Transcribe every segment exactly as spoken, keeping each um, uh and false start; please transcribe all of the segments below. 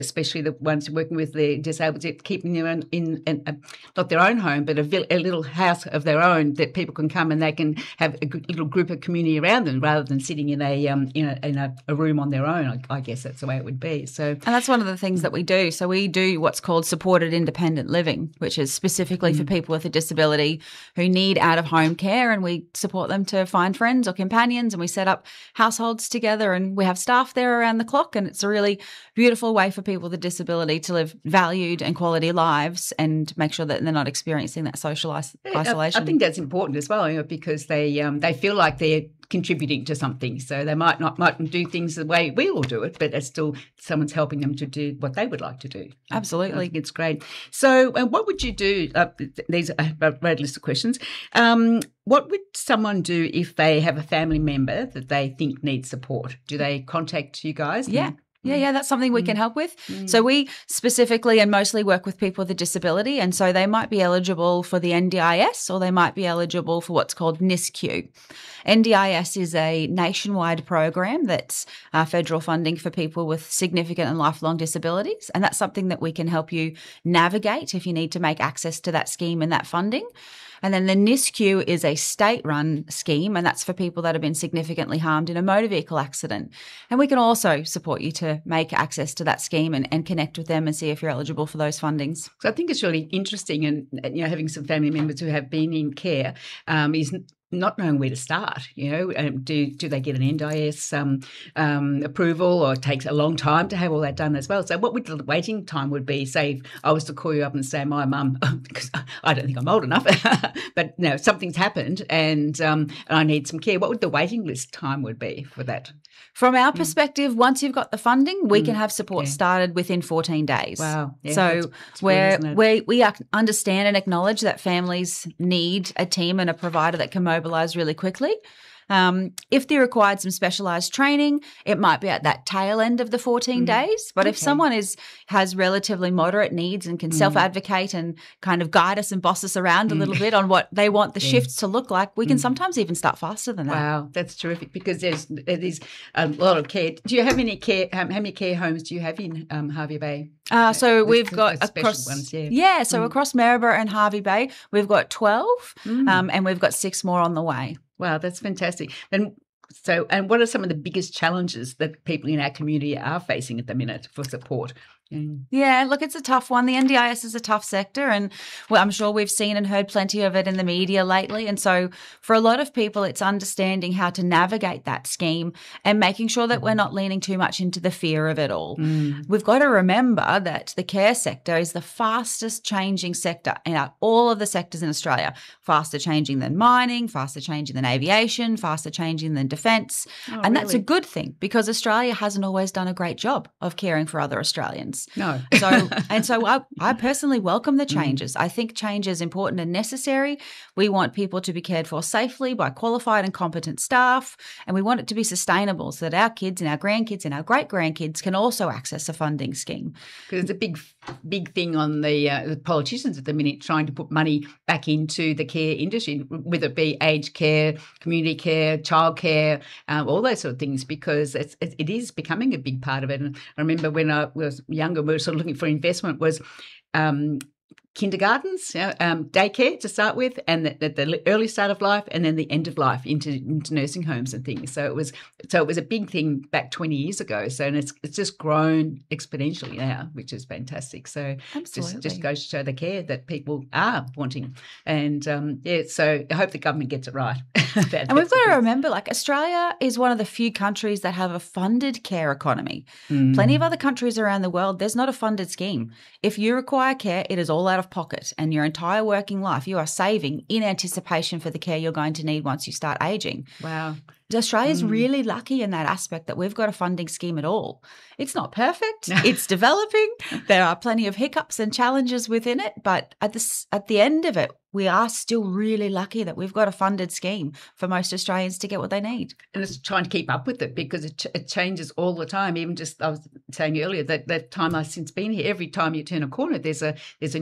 especially the ones working with the disabled, keeping them in, in, in a, not their own home, but a, a little house of their own that people can come and they can have a good little group of community around them rather than sitting in a um, in, a, in a, a room on their own. I, I guess that's the way it would be. So, and that's one of the things that we do. So we do what's called supported independent living, which is specifically mm. for people with a disability who need out-of-home care, and we support them to find friends or companions, and we set up households together, and we have staff there around the clock, and it's a really beautiful way for people with a disability to live valued and quality lives and make sure that they're not experiencing that social is- isolation. I, I think that's important as well, you know, because they um, they feel like they're contributing to something. So they might not might do things the way we all do it, but it's still someone's helping them to do what they would like to do. Absolutely. I think it's great. So uh, what would you do? Uh, these are a red list of questions. Um, what would someone do if they have a family member that they think needs support? Do they contact you guys? Yeah. Yeah, yeah, that's something we can help with. Mm. So we specifically and mostly work with people with a disability, and so they might be eligible for the N D I S or they might be eligible for what's called N I S Q. N D I S is a nationwide program that's uh, federal funding for people with significant and lifelong disabilities, and that's something that we can help you navigate if you need to make access to that scheme and that funding. And then the N I S Q is a state-run scheme, and that's for people that have been significantly harmed in a motor vehicle accident. And we can also support you to make access to that scheme and, and connect with them and see if you're eligible for those fundings. So I think it's really interesting, and you know, having some family members who have been in care um, is not knowing where to start. You know, um, do do they get an N D I S um, um, approval, or it takes a long time to have all that done as well? So what would the waiting time would be? Say if I was to call you up and say my mum, because I don't think I'm old enough, but no, something's happened and um, and I need some care. What would the waiting list time would be for that? From our perspective, mm. once you've got the funding, we mm. can have support yeah. started within fourteen days. Wow. Yeah, so that's, that's where good, we, we understand and acknowledge that families need a team and a provider that can mobilise really quickly. Um, if they required some specialised training, it might be at that tail end of the fourteen mm. days. But okay. if someone is has relatively moderate needs and can mm. self-advocate and kind of guide us and boss us around mm. a little bit on what they want the yeah. shifts to look like, we can mm. sometimes even start faster than that. Wow, that's terrific, because there's there's a lot of care. Do you have any care? Um, how many care homes do you have in um, Hervey Bay? Uh, so there's, we've got special across ones, yeah. yeah. So mm. across Maryborough and Hervey Bay, we've got twelve, mm. um, and we've got six more on the way. Wow, that's fantastic. And so, and what are some of the biggest challenges that people in our community are facing at the minute for support? Mm. Yeah, look, it's a tough one. The N D I S is a tough sector, and well, I'm sure we've seen and heard plenty of it in the media lately. And so for a lot of people, it's understanding how to navigate that scheme and making sure that we're not leaning too much into the fear of it all. Mm. We've got to remember that the care sector is the fastest changing sector in our, all of the sectors in Australia, faster changing than mining, faster changing than aviation, faster changing than defence. Oh, and really? That's a good thing, because Australia hasn't always done a great job of caring for other Australians. No. so and so I, I personally welcome the changes. Mm. I think change is important and necessary. We want people to be cared for safely by qualified and competent staff, and we want it to be sustainable so that our kids and our grandkids and our great-grandkids can also access a funding scheme. Because it's a big, big thing on the, uh, the politicians at the minute, trying to put money back into the care industry, whether it be aged care, community care, childcare, um, all those sort of things, because it's, it is becoming a big part of it. And I remember when I was younger, we were sort of looking for investment was um, kindergartens, you know, um, daycare to start with, and the, the, the early start of life, and then the end of life into, into nursing homes and things. So it was so it was a big thing back twenty years ago. So and it's it's just grown exponentially now, which is fantastic. So Absolutely. just just goes to show the care that people are wanting. And um, yeah, so I hope the government gets it right. that, and we've got to remember, like, Australia is one of the few countries that have a funded care economy. Mm. Plenty of other countries around the world, there's not a funded scheme. If you require care, it is all out of pocket, and your entire working life you are saving in anticipation for the care you're going to need once you start aging. Wow. Australia's mm. really lucky in that aspect that we've got a funding scheme at all. It's not perfect. It's developing. There are plenty of hiccups and challenges within it, but at the, at the end of it, we are still really lucky that we've got a funded scheme for most Australians to get what they need. And it's trying to keep up with it, because it, ch- it changes all the time. Even just, I was saying earlier, that that time I've since been here, every time you turn a corner, there's a there's a new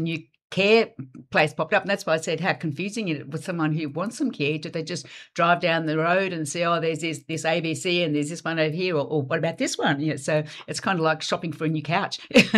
care place popped up. And that's why I said how confusing it is with someone who wants some care. Do they just drive down the road and say, oh, there's this this A B C and there's this one over here, or, or what about this one? You know, so it's kind of like shopping for a new couch.